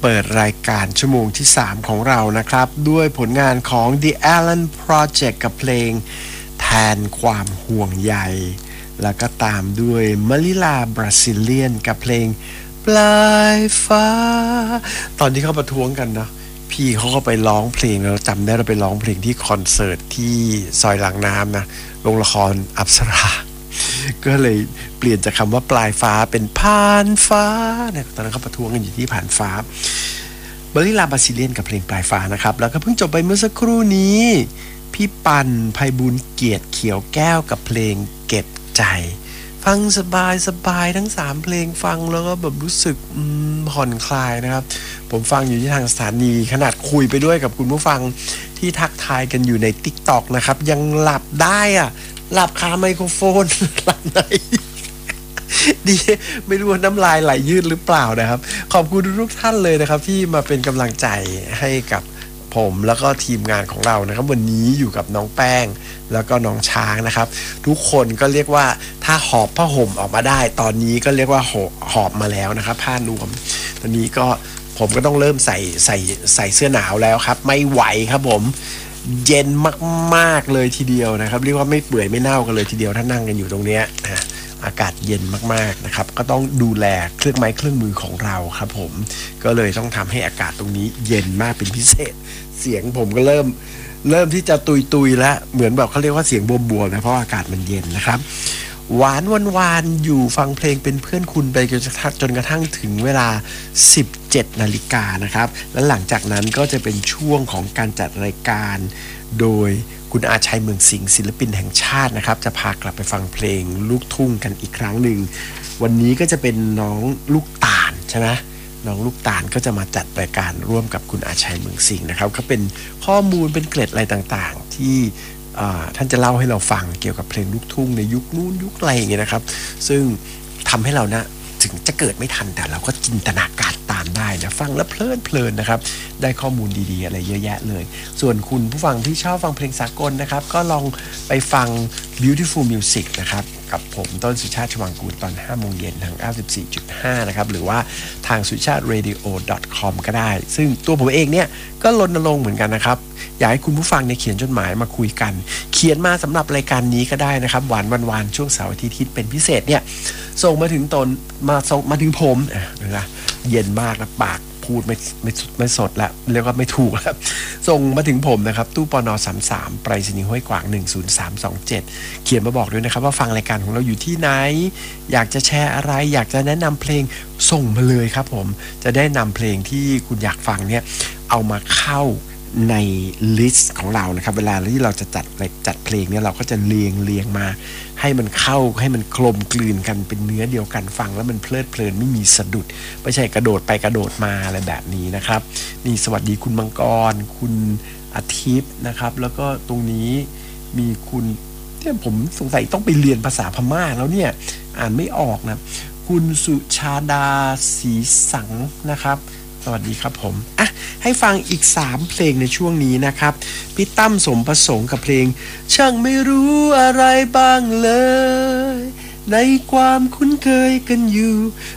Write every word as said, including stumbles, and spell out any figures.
เปิดรายการชั่วโมงที่สามของเรานะครับด้วยผลงานของ The Allen Project กับเพลงแทนความห่วงใยแล้วก็ตามด้วยมะลิลาบราซิเลียนกับเพลงปลายฟ้าตอนที่เขาประท้วงกันเนาะพี่เขาก็ไปร้องเพลงแล้วจำได้เราไปร้องเพลงที่คอนเสิร์ตที่ซอยหลังน้ำนะโรงละครอัปสราก็เลยเปลี่ยนจากคำว่าปลายฟ้าเป็นผ่านฟ้าเนี่ยตอนนั้นเขาประท้วงกันอยู่ที่ผ่านฟ้าเบอร์รี่ลาบาซิเลียนกับเพลงปลายฟ้านะครับแล้วก็เพิ่งจบไปเมื่อสักครู่นี้พี่ปันไพบูลย์เกียรติเขียวแก้วกับเพลงเก็บใจฟังสบายสบายทั้งสามเพลงฟังแล้วก็แบบรู้สึกผ่อนคลายนะครับผมฟังอยู่ที่ทางสถานีขนาดคุยไปด้วยกับคุณผู้ฟังที่ทักทายกันอยู่ใน TikTok นะครับยังหลับได้อ่ะหลับคาไมโครโฟนหลับในดีไม่รู้ว่าน้ำลายไหลยืดหรือเปล่านะครับขอบคุณทุกท่านเลยนะครับที่มาเป็นกำลังใจให้กับผมแล้วก็ทีมงานของเรานะครับวันนี้อยู่กับน้องแป้งแล้วก็น้องช้างนะครับทุกคนก็เรียกว่าถ้าหอบผ้าห่มออกมาได้ตอนนี้ก็เรียกว่าหอบมาแล้วนะครับผ้านวมตอนนี้ก็ผมก็ต้องเริ่มใส่ใส่ใส่เสื้อหนาวแล้วครับไม่ไหวครับผมเย็นมากๆเลยทีเดียวนะครับเรียกว่าไม่เปื่อยไม่เน่ากันเลยทีเดียวถ้านั่งกันอยู่ตรงเนี้ยนะอากาศเย็นมากๆนะครับก็ต้องดูแลเครื่องไม้เครื่องมือของเราครับผมก็เลยต้องทำให้อากาศตรงนี้เย็นมากเป็นพิเศษเสียงผมก็เริ่มเริ่มที่จะตุยๆแล้วเหมือนแบบเขาเรียกว่าเสียงบวมๆนะเพราะอากาศมันเย็นนะครับหวานวานๆอยู่ฟังเพลงเป็นเพื่อนคุณไปจนจนกระทั่งถึงเวลาสิบเจ็ดนาฬิกานะครับและหลังจากนั้นก็จะเป็นช่วงของการจัดรายการโดยคุณอาชัยเมืองสิงห์ศิลปินแห่งชาตินะครับจะพากลับไปฟังเพลงลูกทุ่งกันอีกครั้งหนึ่งวันนี้ก็จะเป็นน้องลูกตาลใช่ไหมน้องลูกตาลก็จะมาจัดรายการร่วมกับคุณอาชัยเมืองสิงห์นะครับก็เป็นข้อมูลเป็นเกร็ดอะไรต่างๆที่ท่านจะเล่าให้เราฟังเกี่ยวกับเพลงลูกทุ่งในยุคนู้นยุคอะไรอย่างเงี้ยนะครับซึ่งทำให้เรานะถึงจะเกิดไม่ทันแต่เราก็จินตนาการตามได้นะฟังแล้วเพลินเพลินนะครับได้ข้อมูลดีๆอะไรเยอะแยะเลยส่วนคุณผู้ฟังที่ชอบฟังเพลงสากลนะครับก็ลองไปฟัง Beautiful Music นะครับกับผมต้นสุชาติชวังกูลตอนห้าโมงเย็นทาง เก้าสิบสี่จุดห้า นะครับหรือว่าทางสุชาติ เรดิโอ ดอท คอม ก็ได้ซึ่งตัวผมเองเนี่ยก็รณรงค์เหมือนกันนะครับอยากให้คุณผู้ฟังเนี่ยเขียนจดหมายมาคุยกันเขียนมาสำหรับรายการนี้ก็ได้นะครับหวานวันๆช่วงเสาร์อาทิตย์ที่เป็นพิเศษเนี่ยส่งมาถึงตนมาส่งมาถึงผมนะเย็นมากนะปากพูดไม่ไม่ไม่สดแล้วเรียกว่าไม่ถูกแล้วส่งมาถึงผมนะครับตู้ปนสามสามไปรษณีย์ห้วยขวางหนึ่งศูนย์สามสองเจ็ดเขียนมาบอกด้วยนะครับว่าฟังรายการของเราอยู่ที่ไหนอยากจะแชร์อะไรอยากจะแนะนำเพลงส่งมาเลยครับผมจะได้นำเพลงที่คุณอยากฟังเนี่ยเอามาเข้าในลิสต์ของเรานะครับเวลาที่เราจะจัดจัดเพลงเนี่ยเราก็จะเรียงเรียงมาให้มันเข้าให้มันกลมกลืนกันเป็นเนื้อเดียวกันฟังแล้วมันเพลิดเพลินไม่มีสะดุดไม่ใช่กระโดดไปกระโดดมาอะไรแบบนี้นะครับนี่สวัสดีคุณมังกรคุณอาทิตย์นะครับแล้วก็ตรงนี้มีคุณเนี่ยผมสงสัยต้องไปเรียนภาษาพม่าแล้วเนี่ยอ่านไม่ออกนะคุณสุชาดาศรีสังนะครับสวัสดีครับผมอ่ะให้ฟังอีกสามเพลงในช่วงนี้นะครับพี่ตั้มสมประสงค์กับเพลงช่างไม่รู้อะไรบ้างเลยในความคุ้นเคยกันอยู่